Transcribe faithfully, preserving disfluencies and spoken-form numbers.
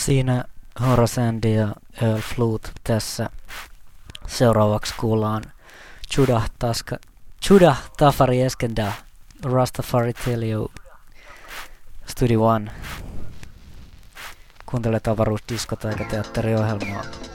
Siinä Horace Andy ja Earl Flute tässä. Seuraavaksi kuullaan Judah, Taska, Judah Tafari Eskenda, Rastafari Tell You, Studio One. Kuuntelet avaruusdiskotaikateatteriohjelmaa.